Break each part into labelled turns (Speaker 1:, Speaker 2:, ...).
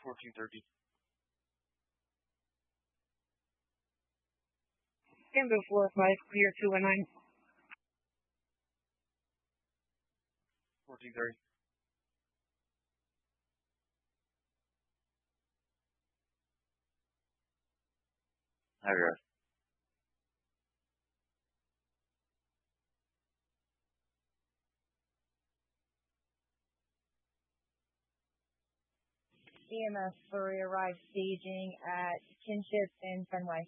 Speaker 1: 1430.
Speaker 2: Tango 45, clear 219.
Speaker 1: 1430. Have your rest.
Speaker 3: EMS 3 arrived staging at Kinship and Fenway.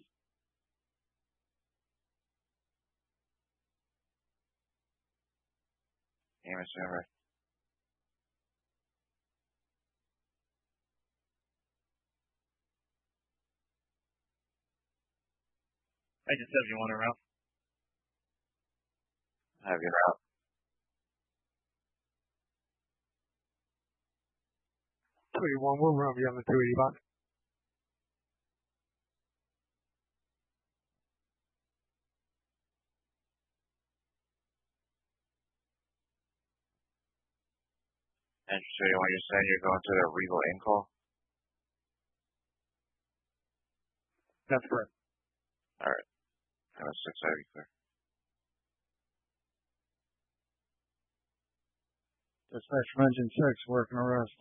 Speaker 1: EMS 3 arrived.
Speaker 4: I just have you on a route.
Speaker 1: Have your route.
Speaker 5: We'll run you on the 280 box.
Speaker 1: And so when you're saying you're going to the Regal in call?
Speaker 5: That's correct.
Speaker 1: Alright. MS 6 have you clear.
Speaker 5: Dispatch from engine 6, working arrest.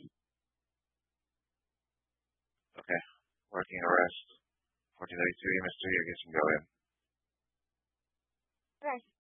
Speaker 1: Okay. Working arrest. 1432, EMS 2, I guess you can go in.
Speaker 3: Okay.